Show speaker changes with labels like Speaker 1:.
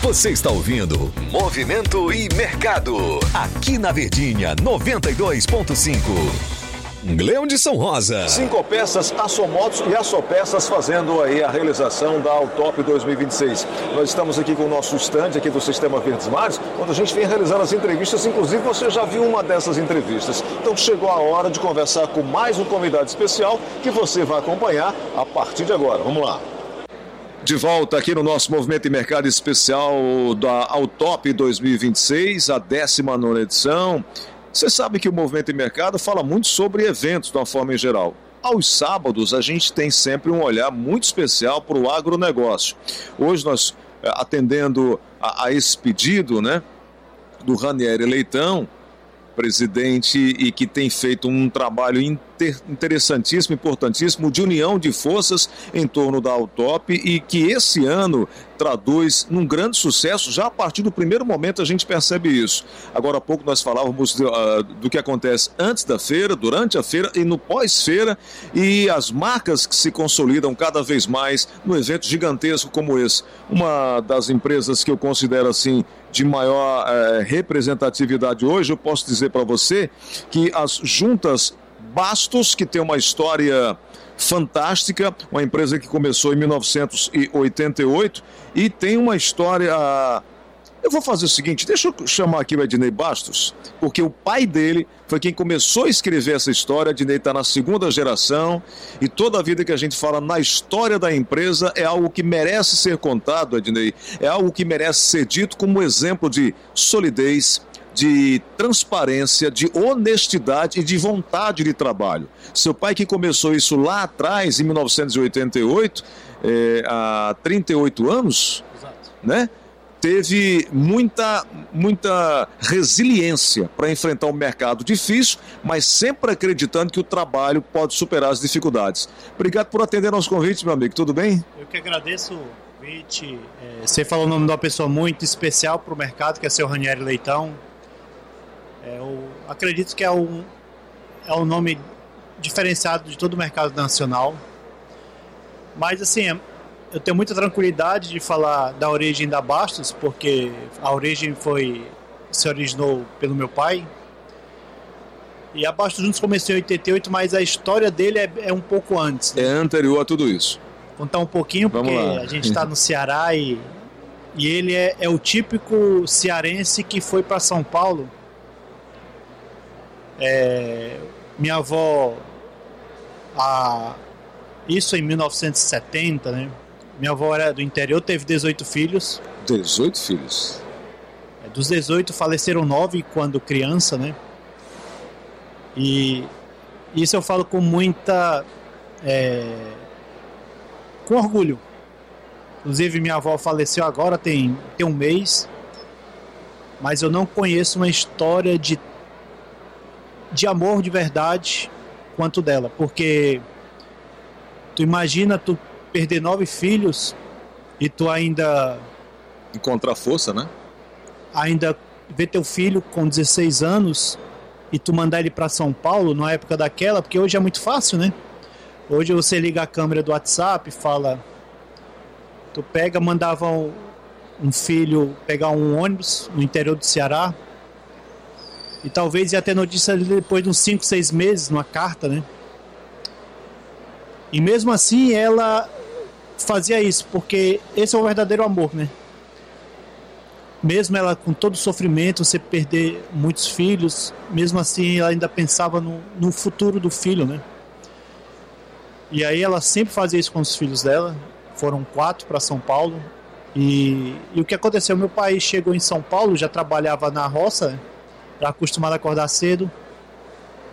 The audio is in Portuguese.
Speaker 1: Você está ouvindo Movimento e Mercado, aqui na Verdinha 92.5. Leão de São Rosa.
Speaker 2: Sincopeças, Assomotos e Assopeças fazendo aí a realização da Autop 2026. Nós estamos aqui com o nosso stand aqui do Sistema Verdes Mares, onde a gente vem realizando as entrevistas. Inclusive você já viu uma dessas entrevistas. Então chegou a hora de conversar com mais um convidado especial que você vai acompanhar a partir de agora. Vamos lá. De volta aqui no nosso Movimento e Mercado especial da Autop 2026, a 19ª edição. Você sabe que o Movimento e Mercado fala muito sobre eventos de uma forma em geral. Aos sábados, a gente tem sempre um olhar muito especial para o agronegócio. Hoje nós, atendendo a esse pedido, né, do Ranieri Leitão, presidente, e que tem feito um trabalho interessantíssimo, importantíssimo, de união de forças em torno da Autop, e que esse ano traduz num grande sucesso. Já a partir do primeiro momento a gente percebe isso. Agora há pouco nós falávamos do que acontece antes da feira, durante a feira e no pós-feira, e as marcas que se consolidam cada vez mais no evento gigantesco como esse. Uma das empresas que eu considero assim de maior representatividade hoje, eu posso dizer para você que as Juntas Bastos, que tem uma história fantástica, uma empresa que começou em 1988 e tem uma história... Eu vou fazer o seguinte, deixa eu chamar aqui o Ednei Bastos, porque o pai dele foi quem começou a escrever essa história. Ednei está na 2ª geração e toda a vida que a gente fala na história da empresa é algo que merece ser contado, Ednei, é algo que merece ser dito como exemplo de solidez, de transparência, de honestidade e de vontade de trabalho. Seu pai que começou isso lá atrás, em 1988, há 38 anos, exato, né? Teve muita resiliência para enfrentar um mercado difícil, mas sempre acreditando que o trabalho pode superar as dificuldades. Obrigado por atender nosso convite, meu amigo. Tudo bem?
Speaker 3: Eu que agradeço o convite. Você falou o nome de uma pessoa muito especial para o mercado, que é o seu Ranieri Leitão. Eu acredito que é um nome diferenciado de todo o mercado nacional. Mas, assim, eu tenho muita tranquilidade de falar da origem da Bastos, porque a origem se originou pelo meu pai. E a Bastos Juntos começou em 88, mas a história dele é um pouco antes, né?
Speaker 2: É anterior a tudo isso.
Speaker 3: Vou contar um pouquinho, porque a gente está no Ceará e ele é o típico cearense que foi para São Paulo. Minha avó, isso em 1970, né? Minha avó era do interior, teve 18 filhos.
Speaker 2: 18 filhos?
Speaker 3: Dos 18, faleceram 9 quando criança, né? E isso eu falo com muita... com orgulho. Inclusive, minha avó faleceu agora, tem um mês. Mas eu não conheço uma história de amor de verdade quanto dela. Porque tu imagina tu perder 9 filhos e tu ainda...
Speaker 2: encontrar força, né?
Speaker 3: Ainda ver teu filho com 16 anos e tu mandar ele para São Paulo na época daquela, porque hoje é muito fácil, né? Hoje você liga a câmera do WhatsApp e fala... Tu mandava um filho pegar um ônibus no interior do Ceará e talvez ia ter notícia depois de uns 5, 6 meses, numa carta, né? E mesmo assim ela fazia isso, porque esse é o verdadeiro amor, né? Mesmo ela com todo o sofrimento, você perder muitos filhos, mesmo assim ela ainda pensava no futuro do filho, né? E aí ela sempre fazia isso com os filhos dela. Foram 4 para São Paulo. E o que aconteceu? Meu pai chegou em São Paulo, já trabalhava na roça, era acostumado a acordar cedo.